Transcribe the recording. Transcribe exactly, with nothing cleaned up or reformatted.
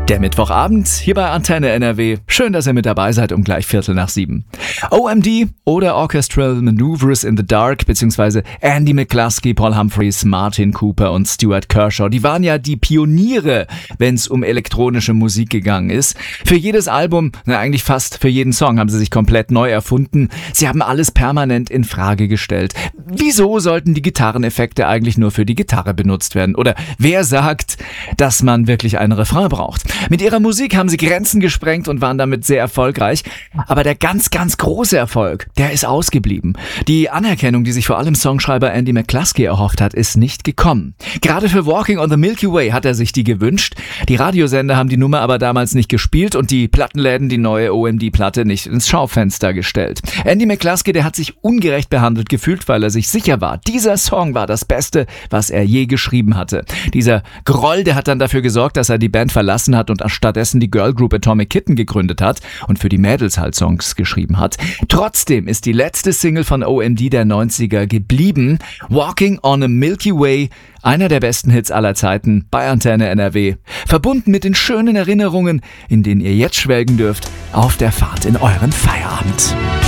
Der Mittwochabend hier bei Antenne N R W. Schön, dass ihr mit dabei seid um gleich Viertel nach sieben. O M D oder Orchestral Maneuvers in the Dark beziehungsweise Andy McCluskey, Paul Humphreys, Martin Cooper und Stuart Kershaw. Die waren ja die Pioniere, wenn es um elektronische Musik gegangen ist. Für jedes Album, na eigentlich fast für jeden Song, haben sie sich komplett neu erfunden. Sie haben alles permanent in Frage gestellt. Wieso sollten die Gitarreneffekte eigentlich nur für die Gitarre benutzt werden? Oder wer sagt, dass man wirklich einen Refrain braucht? Mit ihrer Musik haben sie Grenzen gesprengt und waren damit sehr erfolgreich. Aber der ganz, ganz große Erfolg, der ist ausgeblieben. Die Anerkennung, die sich vor allem Songschreiber Andy McCluskey erhofft hat, ist nicht gekommen. Gerade für Walking on the Milky Way hat er sich die gewünscht. Die Radiosender haben die Nummer aber damals nicht gespielt und die Plattenläden die neue O M D-Platte nicht ins Schaufenster gestellt. Andy McCluskey, der hat sich ungerecht behandelt gefühlt, weil er sich sicher war, dieser Song war das Beste, was er je geschrieben hatte. Dieser Groll, der hat dann dafür gesorgt, dass er die Band verlassen hat und stattdessen die Girlgroup Atomic Kitten gegründet hat und für die Mädels halt Songs geschrieben hat. Trotzdem ist die letzte Single von O M D der neunziger geblieben. Walking on a Milky Way, einer der besten Hits aller Zeiten bei Antenne N R W. Verbunden mit den schönen Erinnerungen, in denen ihr jetzt schwelgen dürft, auf der Fahrt in euren Feierabend.